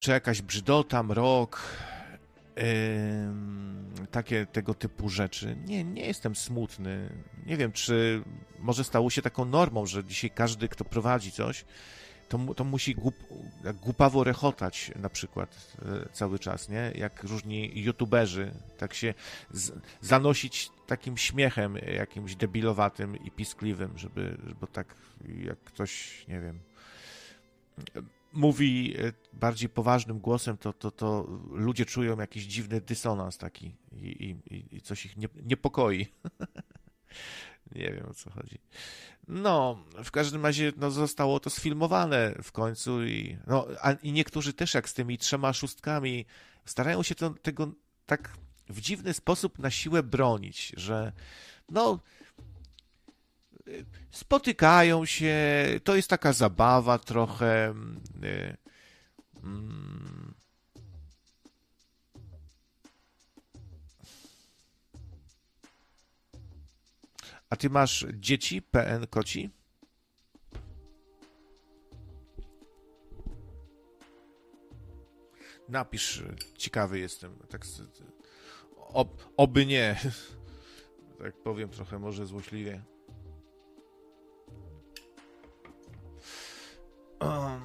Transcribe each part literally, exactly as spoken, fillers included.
czy jakaś brzydota, mrok, ym, takie tego typu rzeczy. Nie, nie jestem smutny. Nie wiem, czy może stało się taką normą, że dzisiaj każdy, kto prowadzi coś, to, mu- to musi głup, jak głupawo rechotać na przykład e, cały czas, nie? Jak różni youtuberzy, tak się z, zanosić takim śmiechem jakimś debilowatym i piskliwym, żeby, bo tak jak ktoś, nie wiem, mówi e, bardziej poważnym głosem, to, to, to ludzie czują jakiś dziwny dysonans taki i, i, i coś ich nie, niepokoi. Nie wiem, o co chodzi. No, w każdym razie no, zostało to sfilmowane w końcu i, no, a, i niektórzy też jak z tymi trzema szóstkami starają się to, tego tak w dziwny sposób na siłę bronić, że no spotykają się, to jest taka zabawa trochę. y, mm, A ty masz dzieci, P N Koci? Napisz, ciekawy jestem. Tak, s- ob, oby nie. Tak powiem trochę może złośliwie. Um,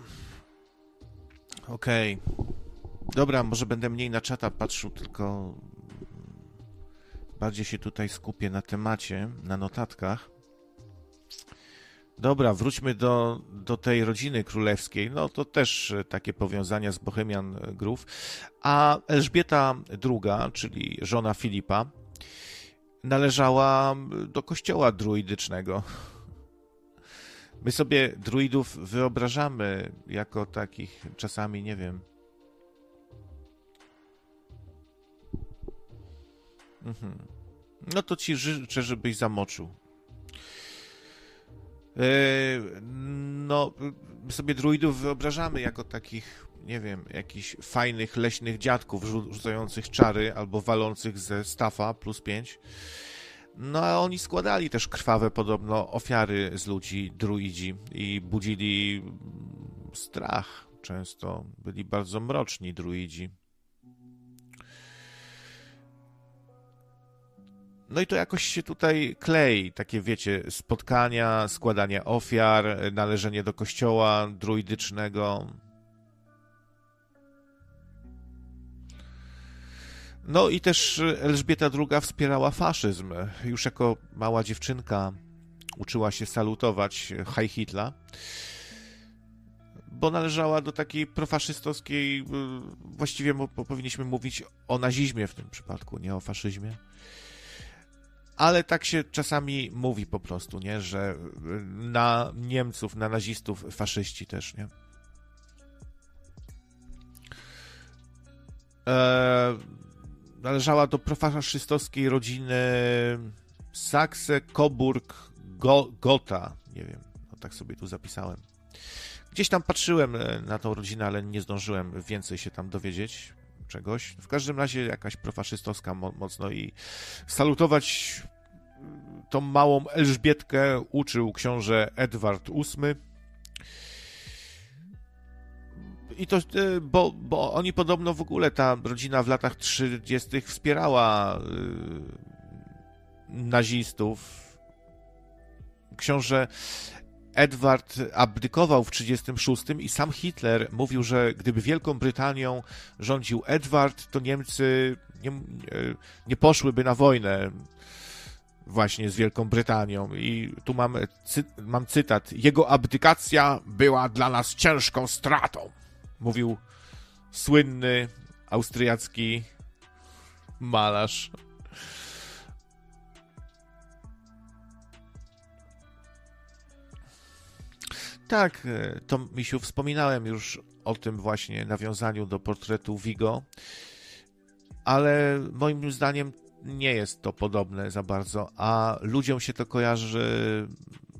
Okej. Dobra, może będę mniej na czata patrzył, tylko bardziej się tutaj skupię na temacie, na notatkach. Dobra, wróćmy do, do tej rodziny królewskiej. No to też e, takie powiązania z Bohemian Grove. A Elżbieta druga, czyli żona Filipa, należała do kościoła druidycznego. My sobie druidów wyobrażamy jako takich czasami, nie wiem. Mhm. No to ci życzę, żebyś zamoczył. Yy, No, my sobie druidów wyobrażamy jako takich, nie wiem, jakichś fajnych, leśnych dziadków rzu- rzucających czary albo walących ze stafa plus pięć. No, a oni składali też krwawe podobno ofiary z ludzi, druidzi i budzili strach. Często byli bardzo mroczni druidzi. No i to jakoś się tutaj klei, takie wiecie, spotkania, składanie ofiar, należenie do kościoła druidycznego. No i też Elżbieta druga wspierała faszyzm. Już jako mała dziewczynka uczyła się salutować Heil Hitler, bo należała do takiej profaszystowskiej, właściwie powinniśmy mówić o nazizmie w tym przypadku, nie o faszyzmie. Ale tak się czasami mówi po prostu, nie? Że na Niemców, na nazistów faszyści też, nie? E, Należała do profaszystowskiej rodziny Saxe, Coburg, Go, Gotha. Nie wiem, no tak sobie tu zapisałem. Gdzieś tam patrzyłem na tą rodzinę, ale nie zdążyłem więcej się tam dowiedzieć czegoś. W każdym razie jakaś profaszystowska mo- mocno i salutować tą małą Elżbietkę uczył książę Edward ósmy. I to, bo, bo oni podobno w ogóle, ta rodzina w latach trzydziestych wspierała yy, nazistów. Książę Edward abdykował w trzydziestym szóstym i sam Hitler mówił, że gdyby Wielką Brytanią rządził Edward, to Niemcy nie, nie poszłyby na wojnę właśnie z Wielką Brytanią. I tu mam, cy, mam cytat. Jego abdykacja była dla nas ciężką stratą. Mówił słynny austriacki malarz. Tak, to Misiu, wspominałem już o tym właśnie nawiązaniu do portretu Vigo, ale moim zdaniem nie jest to podobne za bardzo, a ludziom się to kojarzy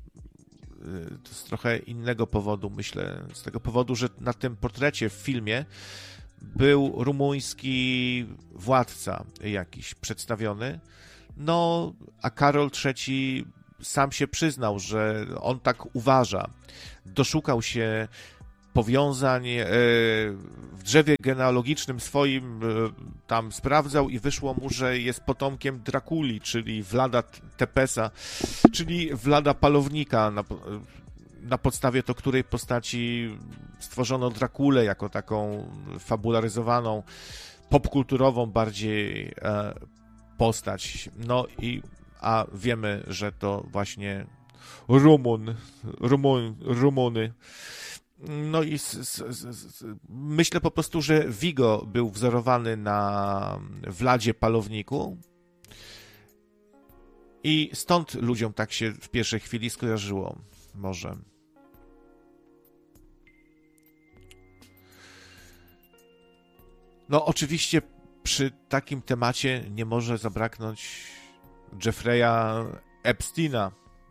z trochę innego powodu, myślę, z tego powodu, że na tym portrecie w filmie był rumuński władca jakiś przedstawiony, no a Karol trzeci sam się przyznał, że on tak uważa. Doszukał się powiązań w drzewie genealogicznym swoim tam sprawdzał i wyszło mu, że jest potomkiem Drakuli, czyli Vlada Tepesa, czyli Vlada Palownika, na, na podstawie to której postaci stworzono Drakulę jako taką fabularyzowaną, popkulturową bardziej postać. No i a wiemy, że to właśnie Rumun, Rumun, Rumuny. No i z, z, z, myślę po prostu, że Vigo był wzorowany na Vladzie Palowniku i stąd ludziom tak się w pierwszej chwili skojarzyło. Może. No oczywiście przy takim temacie nie może zabraknąć Jeffreya Epsteina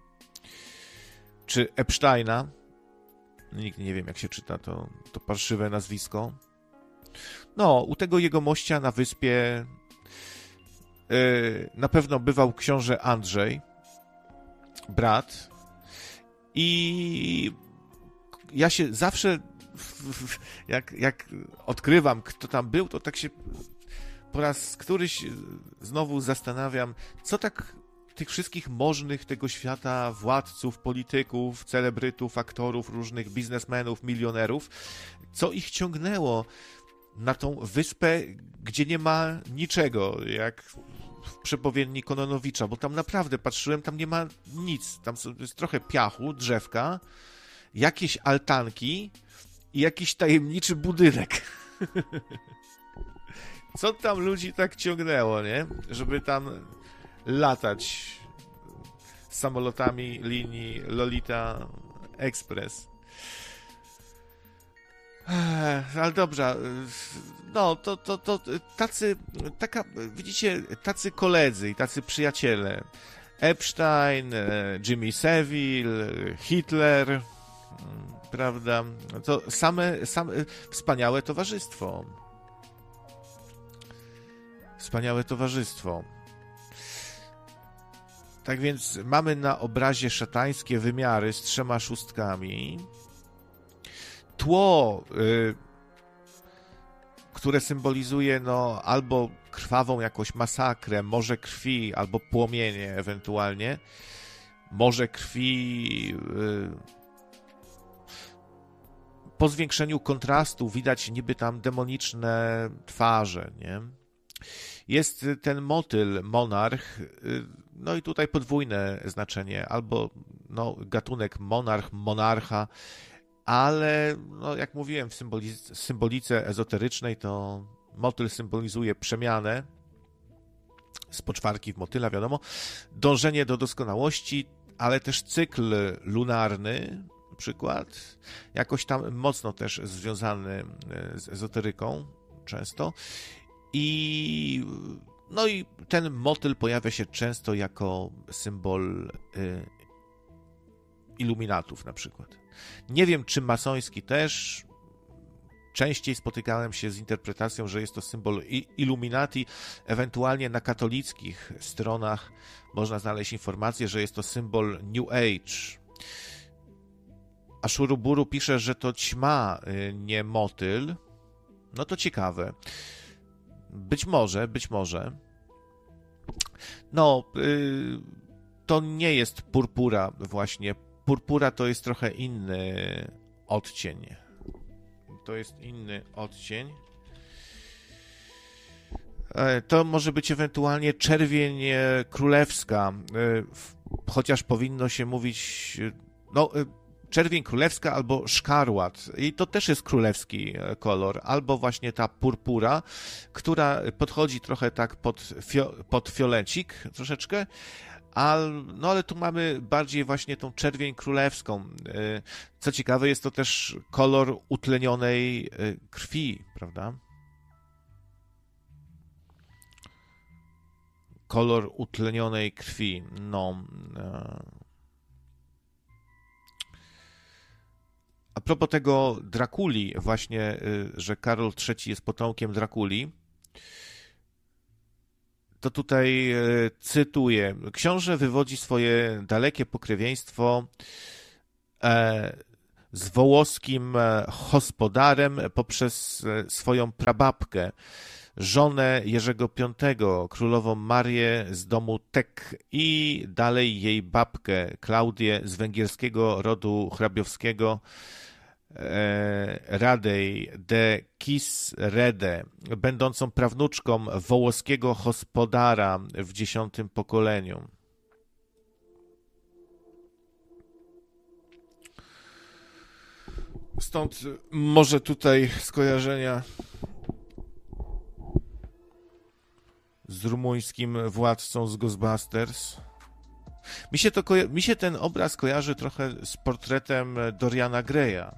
czy Epsteina. Nikt nie wiem, jak się czyta to, to parszywe nazwisko. No, u tego jegomościa na wyspie yy, na pewno bywał książę Andrzej, brat. I ja się zawsze, jak, jak odkrywam, kto tam był, to tak się po raz któryś znowu zastanawiam, co tak tych wszystkich możnych tego świata, władców, polityków, celebrytów, aktorów, różnych biznesmenów, milionerów, co ich ciągnęło na tą wyspę, gdzie nie ma niczego, jak w przepowiedni Kononowicza, bo tam naprawdę patrzyłem, tam nie ma nic, tam jest trochę piachu, drzewka, jakieś altanki i jakiś tajemniczy budynek. Co tam ludzi tak ciągnęło, nie? Żeby tam latać samolotami linii Lolita Express. Ale dobrze, no to, to, to tacy, taka, widzicie, tacy koledzy i tacy przyjaciele. Epstein, Jimmy Savile, Hitler, prawda? To same, same wspaniałe towarzystwo. Wspaniałe towarzystwo. Tak więc mamy na obrazie szatańskie wymiary z trzema szóstkami. Tło, y, które symbolizuje no, albo krwawą jakąś masakrę, morze krwi, albo płomienie ewentualnie. Morze krwi. Y, po zwiększeniu kontrastu widać niby tam demoniczne twarze, nie? Jest ten motyl, monarch, no i tutaj podwójne znaczenie, albo no, gatunek monarch, monarcha, ale no, jak mówiłem w symbolice, symbolice ezoterycznej, to motyl symbolizuje przemianę z poczwarki w motyla, wiadomo, dążenie do doskonałości, ale też cykl lunarny, na przykład, jakoś tam mocno też związany z ezoteryką często. I no i ten motyl pojawia się często jako symbol y, iluminatów na przykład. Nie wiem, czy masoński też. Częściej spotykałem się z interpretacją, że jest to symbol Illuminati. Ewentualnie na katolickich stronach można znaleźć informację, że jest to symbol New Age. A Szuruburu pisze, że to ćma, nie motyl. No to ciekawe. Być może, być może. No, yy, to nie jest purpura właśnie. Purpura to jest trochę inny odcień. To jest inny odcień. To może być ewentualnie czerwień królewska, chociaż powinno się mówić, no, czerwień królewska albo szkarłat. I to też jest królewski kolor. Albo właśnie ta purpura, która podchodzi trochę tak pod, fio, pod fiolecik troszeczkę. Al, no ale tu mamy bardziej właśnie tą czerwień królewską. Co ciekawe, jest to też kolor utlenionej krwi, prawda? Kolor utlenionej krwi. No. A propos tego Drakuli, właśnie, że Karol trzeci jest potomkiem Drakuli, to tutaj cytuję. Książę wywodzi swoje dalekie pokrewieństwo e, z wołoskim gospodarem poprzez swoją prababkę, żonę Jerzego Piątego, królową Marię z domu Tek i dalej jej babkę Klaudię z węgierskiego rodu hrabiowskiego Radej de Kisrede, będącą prawnuczką wołoskiego gospodara w dziesiątym pokoleniu. Stąd może tutaj skojarzenia z rumuńskim władcą z Ghostbusters. Mi się, to koja- mi się ten obraz kojarzy trochę z portretem Doriana Greya.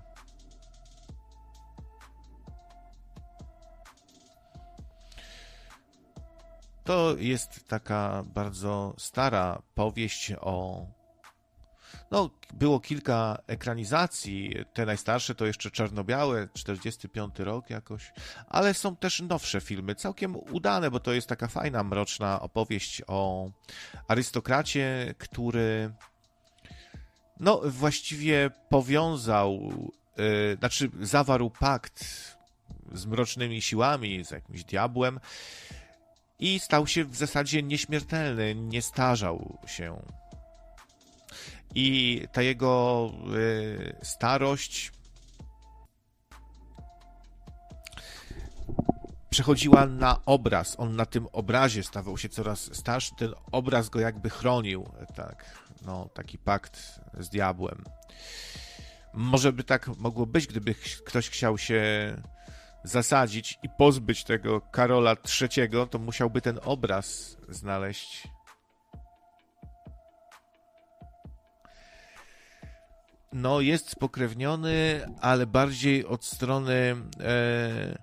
To jest taka bardzo stara powieść o... No, było kilka ekranizacji, te najstarsze to jeszcze czarno-białe, czterdziesty piąty rok jakoś, ale są też nowsze filmy, całkiem udane, bo to jest taka fajna, mroczna opowieść o arystokracie, który no właściwie powiązał, yy, znaczy zawarł pakt z mrocznymi siłami, z jakimś diabłem i stał się w zasadzie nieśmiertelny, nie starzał się. I ta jego y, starość przechodziła na obraz. On na tym obrazie stawał się coraz starszy. Ten obraz go jakby chronił. Tak, no, taki pakt z diabłem. Może by tak mogło być, gdyby ktoś chciał się zasadzić i pozbyć tego Karola trzeciego, to musiałby ten obraz znaleźć. No, jest spokrewniony, ale bardziej od strony e,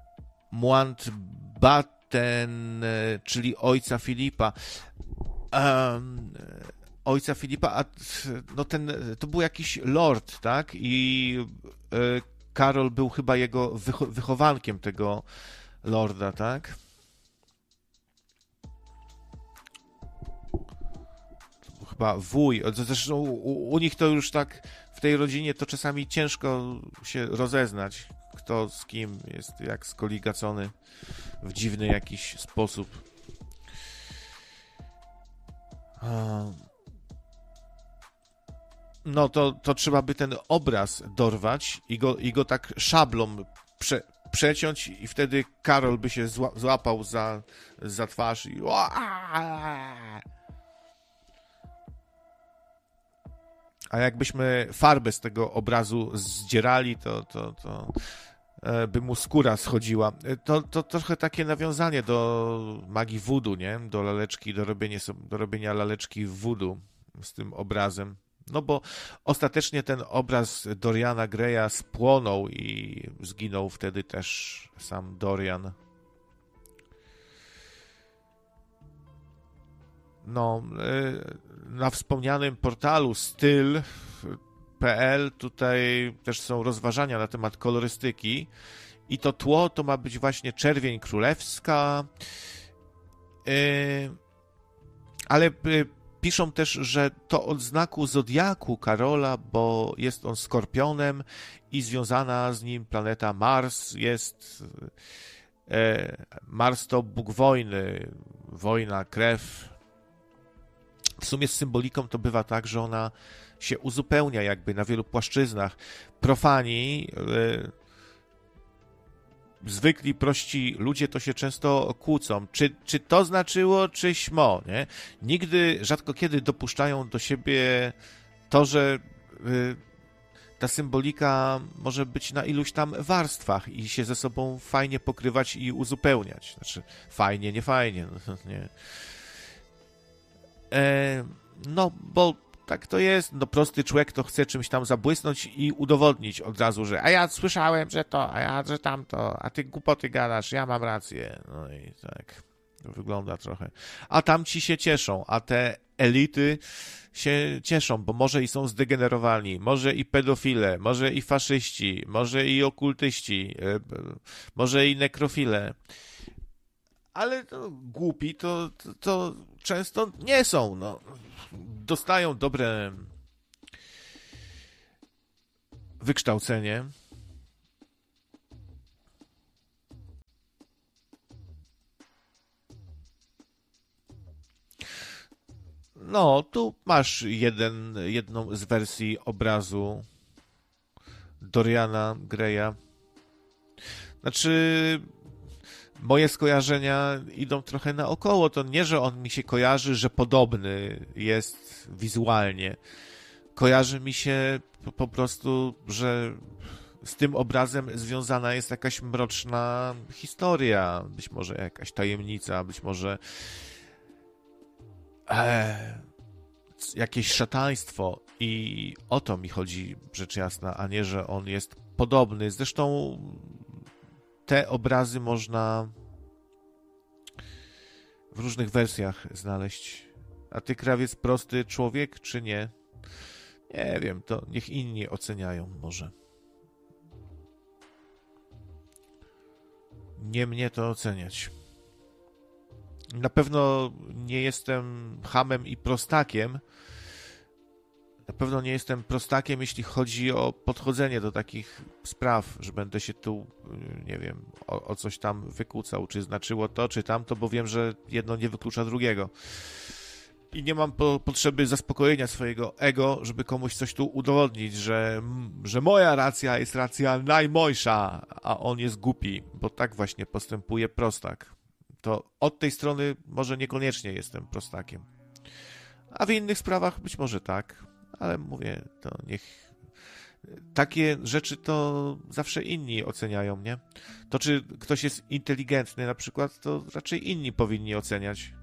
Mountbatten, e, czyli ojca Filipa. E, ojca Filipa, a no ten, to był jakiś lord, tak? I e, Karol był chyba jego wycho- wychowankiem tego lorda, tak? Chyba wuj. Zresztą u, u nich to już tak w tej rodzinie to czasami ciężko się rozeznać, kto z kim jest jak skoligacony w dziwny jakiś sposób. No to, to trzeba by ten obraz dorwać i go, i go tak szablą prze, przeciąć i wtedy Karol by się zła, złapał za, za twarz i a jakbyśmy farbę z tego obrazu zdzierali, to, to, to by mu skóra schodziła. To, to trochę takie nawiązanie do magii voodoo, nie? Do laleczki, do robienia, do robienia laleczki voodoo z tym obrazem. No bo ostatecznie ten obraz Doriana Greya spłonął i zginął wtedy też sam Dorian. No, na wspomnianym portalu styl kropka pe el tutaj też są rozważania na temat kolorystyki i to tło to ma być właśnie czerwień królewska, ale piszą też, że to od znaku zodiaku Karola, bo jest on skorpionem i związana z nim planeta Mars jest... Mars to bóg wojny, wojna, krew. W sumie z symboliką to bywa tak, że ona się uzupełnia jakby na wielu płaszczyznach. Profani, yy, zwykli, prości ludzie to się często kłócą. Czy, czy to znaczyło, czy śmo, nie? Nigdy, rzadko kiedy dopuszczają do siebie to, że yy, ta symbolika może być na iluś tam warstwach i się ze sobą fajnie pokrywać i uzupełniać. Znaczy, fajnie, nie fajnie, no, nie. E, no, bo tak to jest, no prosty człowiek to chce czymś tam zabłysnąć i udowodnić od razu, że a ja słyszałem, że to, a ja, że tamto, a ty głupoty gadasz, ja mam rację. No i tak to wygląda trochę. A tamci się cieszą, a te elity się cieszą, bo może i są zdegenerowani, może i pedofile, może i faszyści, może i okultyści, może i nekrofile. Ale to głupi to, to, to często nie są. No. Dostają dobre wykształcenie. No, tu masz jeden, jedną z wersji obrazu Doriana Greya. Znaczy, moje skojarzenia idą trochę naokoło. To nie, że on mi się kojarzy, że podobny jest wizualnie. Kojarzy mi się po, po prostu, że z tym obrazem związana jest jakaś mroczna historia, być może jakaś tajemnica, być może e, jakieś szataństwo. I o to mi chodzi, rzecz jasna, a nie, że on jest podobny. Zresztą te obrazy można w różnych wersjach znaleźć. A ty, krawiec, prosty człowiek, czy nie? Nie wiem, to niech inni oceniają może. Nie mnie to oceniać. Na pewno nie jestem chamem i prostakiem. Na pewno nie jestem prostakiem, jeśli chodzi o podchodzenie do takich spraw, że będę się tu, nie wiem, o, o coś tam wykłócał, czy znaczyło to, czy tamto, bo wiem, że jedno nie wyklucza drugiego. I nie mam po, potrzeby zaspokojenia swojego ego, żeby komuś coś tu udowodnić, że, że moja racja jest racja najmojsza, a on jest głupi, bo tak właśnie postępuje prostak. To od tej strony może niekoniecznie jestem prostakiem. A w innych sprawach być może tak, ale mówię, to niech... Takie rzeczy to zawsze inni oceniają, nie? To, czy ktoś jest inteligentny na przykład, to raczej inni powinni oceniać.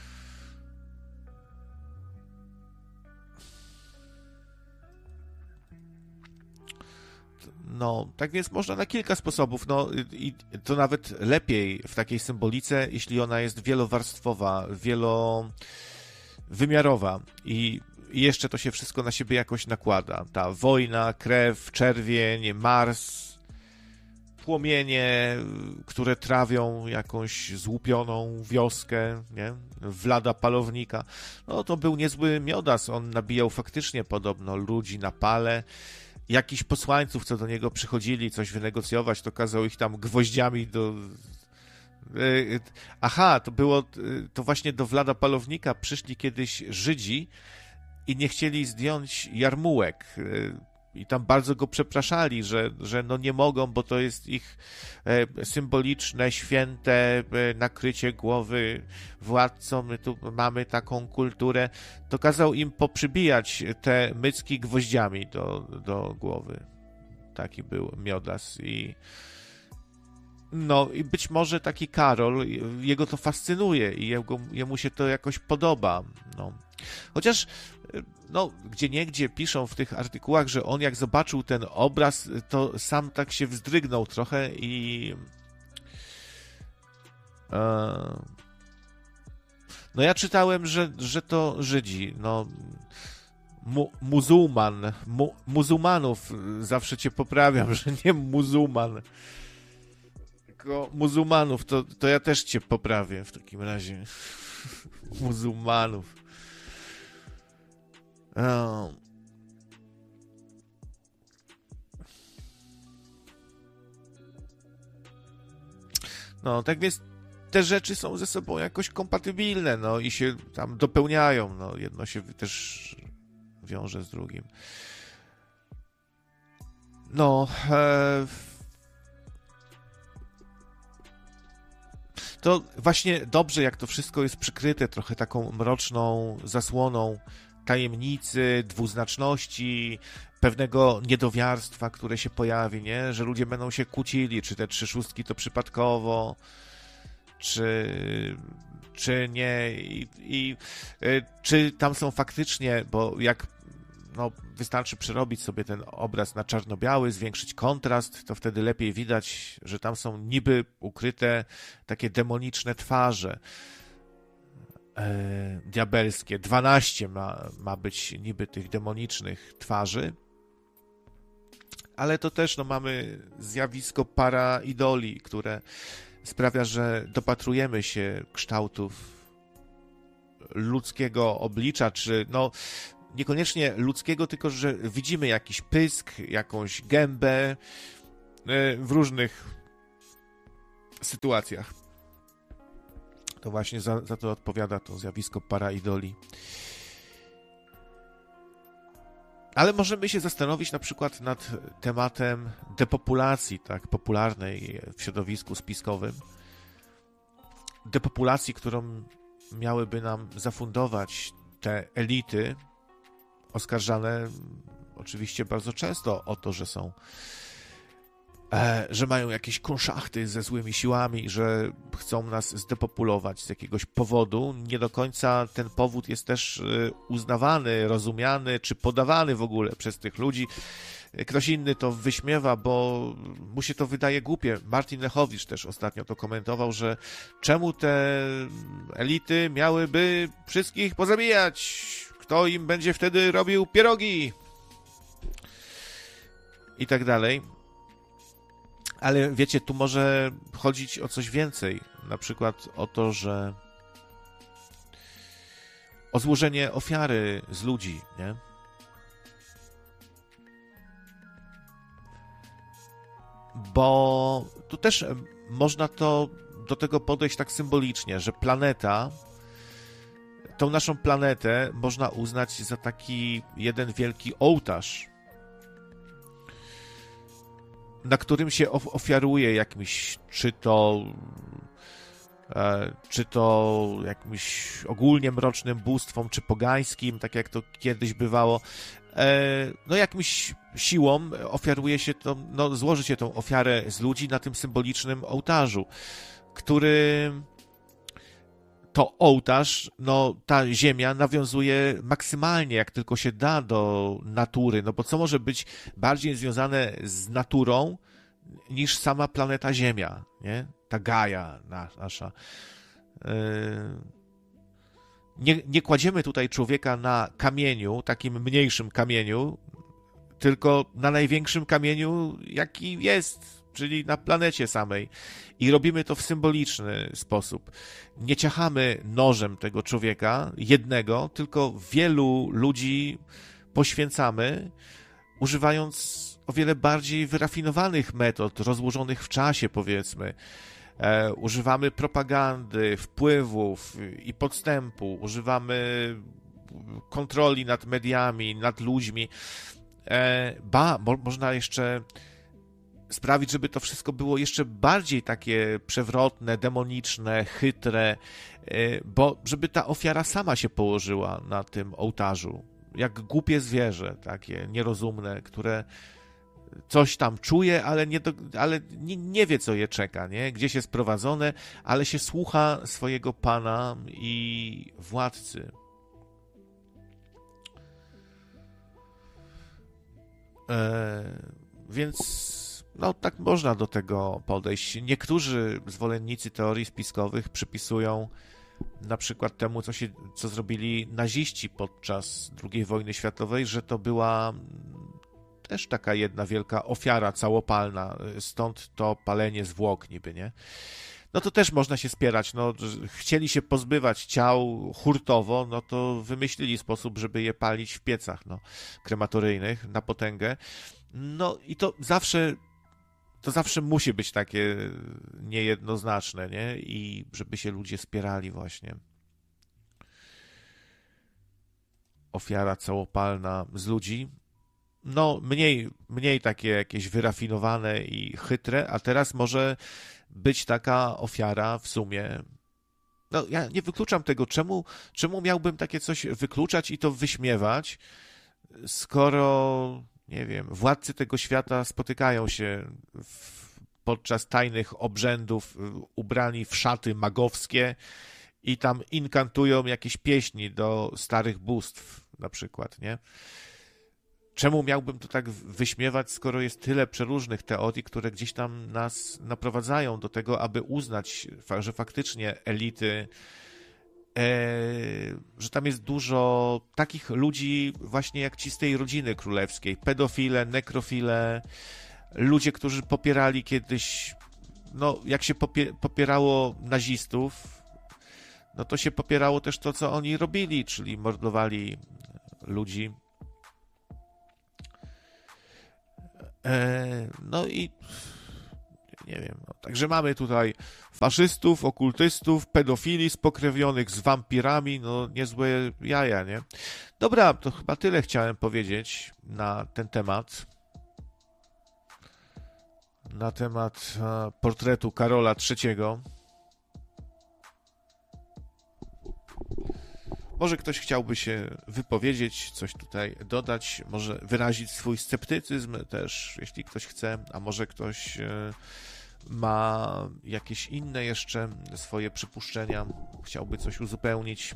No, tak więc można na kilka sposobów, no i to nawet lepiej w takiej symbolice, jeśli ona jest wielowarstwowa, wielowymiarowa i jeszcze to się wszystko na siebie jakoś nakłada. Ta wojna, krew, czerwień, Mars, płomienie, które trawią jakąś złupioną wioskę, nie? Wlada palownika. No to był niezły miodas, on nabijał faktycznie podobno ludzi na pale. Jakichś posłańców, co do niego przychodzili, coś wynegocjować, to kazał ich tam gwoździami do... Aha, to było, to właśnie do Wlada Palownika przyszli kiedyś Żydzi i nie chcieli zdjąć jarmułek i tam bardzo go przepraszali, że, że no nie mogą, bo to jest ich symboliczne, święte nakrycie głowy władcom, my tu mamy taką kulturę. To kazał im poprzybijać te mycki gwoździami do, do głowy. Taki był miodas i no i być może taki Karol, jego to fascynuje i jego, jemu się to jakoś podoba. No. Chociaż no, gdzieniegdzie piszą w tych artykułach, że on jak zobaczył ten obraz, to sam tak się wzdrygnął trochę i e... no ja czytałem, że, że to Żydzi, no mu, muzułman, mu, muzułmanów zawsze cię poprawiam, że nie muzułman, tylko muzułmanów, to, to ja też cię poprawię w takim razie. Muzułmanów. Oh. No, tak więc te rzeczy są ze sobą jakoś kompatybilne, no i się tam dopełniają, no jedno się też wiąże z drugim. No, e... to właśnie dobrze, jak to wszystko jest przykryte trochę taką mroczną zasłoną tajemnicy, dwuznaczności, pewnego niedowiarstwa, które się pojawi, nie? Że ludzie będą się kłócili, czy te trzy szóstki to przypadkowo, czy, czy nie i, i y, czy tam są faktycznie, bo jak no, wystarczy przerobić sobie ten obraz na czarno-biały, zwiększyć kontrast, to wtedy lepiej widać, że tam są niby ukryte takie demoniczne twarze. E, diabelskie. dwanaście ma, ma być niby tych demonicznych twarzy, ale to też no, mamy zjawisko paraidolii, które sprawia, że dopatrujemy się kształtów ludzkiego oblicza, czy no niekoniecznie ludzkiego, tylko że widzimy jakiś pysk, jakąś gębę w różnych sytuacjach. To właśnie za, za to odpowiada to zjawisko paraidolii. Ale możemy się zastanowić na przykład nad tematem depopulacji, tak, popularnej w środowisku spiskowym. Depopulacji, którą miałyby nam zafundować te elity, oskarżane oczywiście bardzo często o to, że są, e, że mają jakieś konszachty ze złymi siłami, że chcą nas zdepopulować z jakiegoś powodu. Nie do końca ten powód jest też uznawany, rozumiany, czy podawany w ogóle przez tych ludzi. Ktoś inny to wyśmiewa, bo mu się to wydaje głupie. Martin Lechowicz też ostatnio to komentował, że czemu te elity miałyby wszystkich pozabijać? Kto im będzie wtedy robił pierogi? I tak dalej. Ale wiecie, tu może chodzić o coś więcej. Na przykład o to, że o złożenie ofiary z ludzi, nie? Bo tu też można to do tego podejść tak symbolicznie, że planeta, tą naszą planetę można uznać za taki jeden wielki ołtarz, na którym się ofiaruje jakimś, czy to e, czy to jakimś ogólnie mrocznym bóstwom, czy pogańskim, tak jak to kiedyś bywało, e, no jakimś siłą ofiaruje się to, no złoży się tą ofiarę z ludzi na tym symbolicznym ołtarzu, który to ołtarz, no ta ziemia nawiązuje maksymalnie, jak tylko się da, do natury, no bo co może być bardziej związane z naturą niż sama planeta Ziemia, nie? Ta Gaia nasza. Nie, nie kładziemy tutaj człowieka na kamieniu, takim mniejszym kamieniu, tylko na największym kamieniu, jaki jest, czyli na planecie samej. I robimy to w symboliczny sposób. Nie ciachamy nożem tego człowieka, jednego, tylko wielu ludzi poświęcamy, używając o wiele bardziej wyrafinowanych metod, rozłożonych w czasie, powiedzmy. E, używamy propagandy, wpływów i podstępu, używamy kontroli nad mediami, nad ludźmi. E, ba, mo, można jeszcze sprawić, żeby to wszystko było jeszcze bardziej takie przewrotne, demoniczne, chytre, bo żeby ta ofiara sama się położyła na tym ołtarzu. Jak głupie zwierzę, takie nierozumne, które coś tam czuje, ale nie, do, ale nie, nie wie, co je czeka, nie? Gdzieś jest prowadzone, ale się słucha swojego pana i władcy. Eee, więc no tak można do tego podejść. Niektórzy zwolennicy teorii spiskowych przypisują na przykład temu, co, się, co zrobili naziści podczas drugiej wojny światowej, że to była też taka jedna wielka ofiara całopalna, stąd to palenie zwłok niby, nie? No to też można się spierać, no chcieli się pozbywać ciał hurtowo, no to wymyślili sposób, żeby je palić w piecach, no, krematoryjnych na potęgę. No i to zawsze to zawsze musi być takie niejednoznaczne, nie? I żeby się ludzie spierali właśnie. Ofiara całopalna z ludzi. No, mniej, mniej takie jakieś wyrafinowane i chytre, a teraz może być taka ofiara w sumie. No, ja nie wykluczam tego. Czemu, czemu miałbym takie coś wykluczać i to wyśmiewać, skoro, nie wiem, władcy tego świata spotykają się w, podczas tajnych obrzędów ubrani w szaty magowskie i tam inkantują jakieś pieśni do starych bóstw na przykład, nie? Czemu miałbym to tak wyśmiewać, skoro jest tyle przeróżnych teorii, które gdzieś tam nas naprowadzają do tego, aby uznać, że faktycznie elity, e, że tam jest dużo takich ludzi właśnie jak ci z tej rodziny królewskiej, pedofile, nekrofile, ludzie, którzy popierali kiedyś, no jak się popie, popierało nazistów, no to się popierało też to, co oni robili, czyli mordowali ludzi. No i nie wiem, no, także mamy tutaj faszystów, okultystów, pedofili spokrewnionych z wampirami, no niezłe jaja, nie? Dobra, to chyba tyle chciałem powiedzieć na ten temat. Na temat portretu Karola trzeciego. Może ktoś chciałby się wypowiedzieć, coś tutaj dodać, może wyrazić swój sceptycyzm też, jeśli ktoś chce, a może ktoś ma jakieś inne jeszcze swoje przypuszczenia, chciałby coś uzupełnić.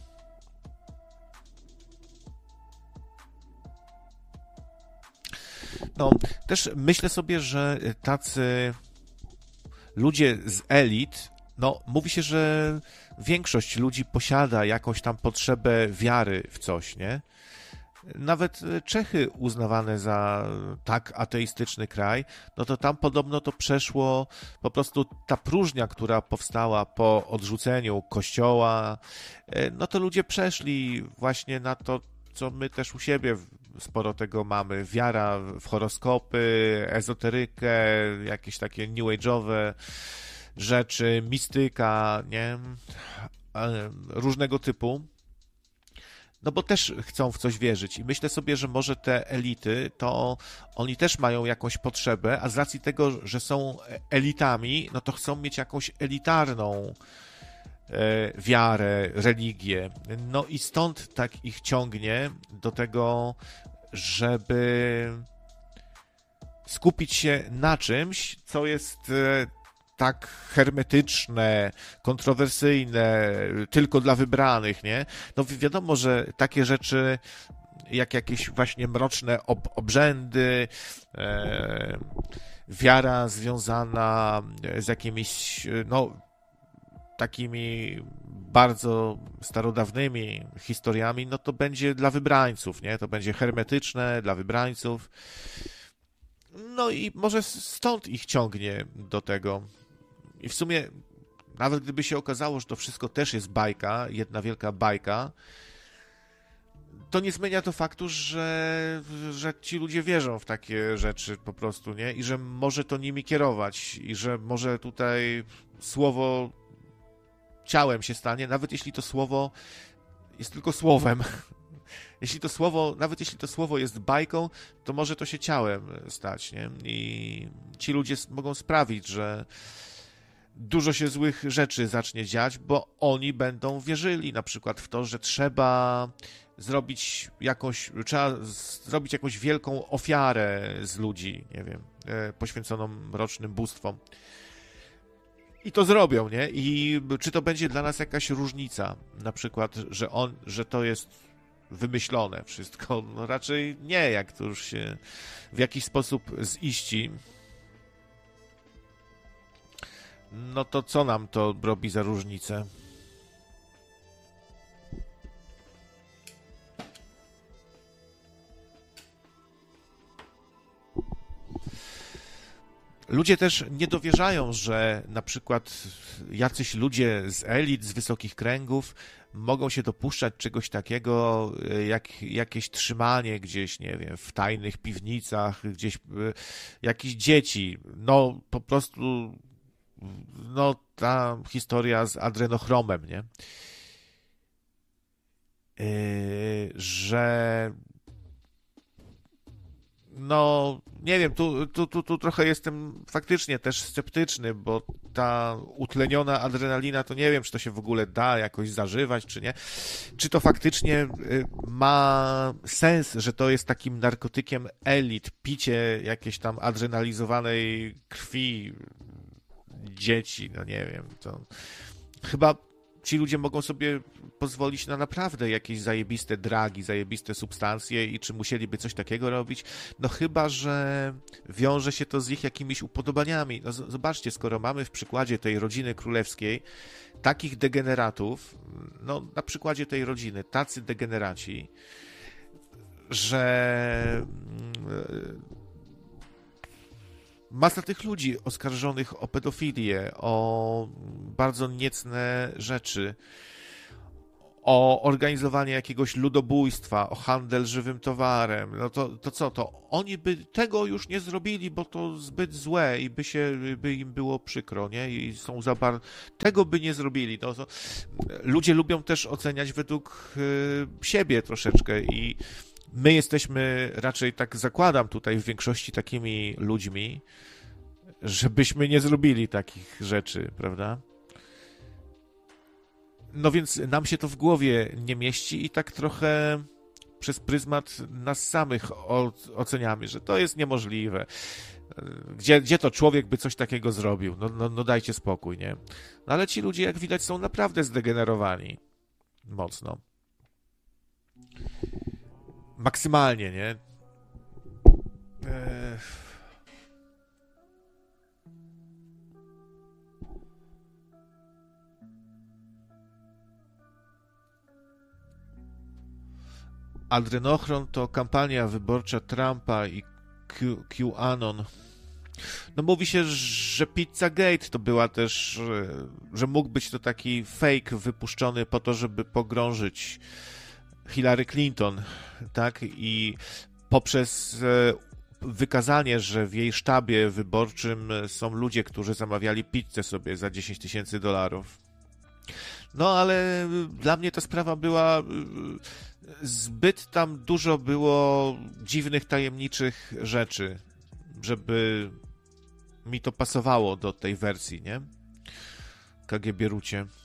No, też myślę sobie, że tacy ludzie z elit, no, mówi się, że większość ludzi posiada jakąś tam potrzebę wiary w coś, nie? Nawet Czechy uznawane za tak ateistyczny kraj, no to tam podobno to przeszło po prostu ta próżnia, która powstała po odrzuceniu kościoła, no to ludzie przeszli właśnie na to, co my też u siebie sporo tego mamy. Wiara w horoskopy, ezoterykę, jakieś takie new age'owe rzeczy, mistyka, nie? Różnego typu. No bo też chcą w coś wierzyć i myślę sobie, że może te elity, to oni też mają jakąś potrzebę, a z racji tego, że są elitami, no to chcą mieć jakąś elitarną e, wiarę, religię. No i stąd tak ich ciągnie do tego, żeby skupić się na czymś, co jest e, tak hermetyczne, kontrowersyjne, tylko dla wybranych, nie? No wiadomo, że takie rzeczy jak jakieś właśnie mroczne ob obrzędy, e, wiara związana z jakimiś, no, takimi bardzo starodawnymi historiami, no to będzie dla wybrańców, nie? To będzie hermetyczne dla wybrańców. No i może stąd ich ciągnie do tego. I w sumie, nawet gdyby się okazało, że to wszystko też jest bajka, jedna wielka bajka, to nie zmienia to faktu, że, że ci ludzie wierzą w takie rzeczy po prostu, nie? I że może to nimi kierować, i że może tutaj słowo ciałem się stanie, nawet jeśli to słowo jest tylko słowem. Jeśli to słowo, nawet jeśli to słowo jest bajką, to może to się ciałem stać, nie? I ci ludzie mogą sprawić, że dużo się złych rzeczy zacznie dziać, bo oni będą wierzyli na przykład w to, że trzeba zrobić jakąś, trzeba zrobić jakąś wielką ofiarę z ludzi, nie wiem, poświęconą mrocznym bóstwom. I to zrobią, nie? I czy to będzie dla nas jakaś różnica, na przykład, że on, że to jest wymyślone wszystko? No raczej nie, jak to już się w jakiś sposób ziści. No to co nam to robi za różnicę? Ludzie też nie dowierzają, że na przykład jacyś ludzie z elit, z wysokich kręgów mogą się dopuszczać czegoś takiego, jak jakieś trzymanie gdzieś, nie wiem, w tajnych piwnicach, gdzieś jakieś dzieci. No po prostu no ta historia z adrenochromem, nie? Yy, że no, nie wiem, tu, tu, tu, tu trochę jestem faktycznie też sceptyczny, bo ta utleniona adrenalina, to nie wiem, czy to się w ogóle da jakoś zażywać, czy nie. Czy to faktycznie ma sens, że to jest takim narkotykiem elit, picie jakiejś tam adrenalizowanej krwi dzieci, no nie wiem, to chyba ci ludzie mogą sobie pozwolić na naprawdę jakieś zajebiste dragi, zajebiste substancje i czy musieliby coś takiego robić? No chyba, że wiąże się to z ich jakimiś upodobaniami. No zobaczcie, skoro mamy w przykładzie tej rodziny królewskiej takich degeneratów, no na przykładzie tej rodziny, tacy degeneraci, że masa tych ludzi oskarżonych o pedofilię, o bardzo niecne rzeczy, o organizowanie jakiegoś ludobójstwa, o handel żywym towarem, no to, to co, to oni by tego już nie zrobili, bo to zbyt złe i by się, by im było przykro, nie? I są za bar... Tego by nie zrobili. No to ludzie lubią też oceniać według y, siebie troszeczkę i my jesteśmy raczej, tak zakładam tutaj, w większości takimi ludźmi, żebyśmy nie zrobili takich rzeczy, prawda? No więc nam się to w głowie nie mieści i tak trochę przez pryzmat nas samych oceniamy, że to jest niemożliwe. Gdzie, gdzie to człowiek by coś takiego zrobił? No, no, no dajcie spokój, nie? No ale ci ludzie, jak widać, są naprawdę zdegenerowani. Mocno. Maksymalnie, nie? Eee... Adrenochron to kampania wyborcza Trumpa i Q, QAnon. No mówi się, że Pizzagate to była też, że mógł być to taki fake wypuszczony po to, żeby pogrążyć Hillary Clinton, tak? I poprzez wykazanie, że w jej sztabie wyborczym są ludzie, którzy zamawiali pizzę sobie za dziesięć tysięcy dolarów. No ale dla mnie ta sprawa była... Zbyt tam dużo było dziwnych, tajemniczych rzeczy, żeby mi to pasowało do tej wersji, nie? K G B Rucie.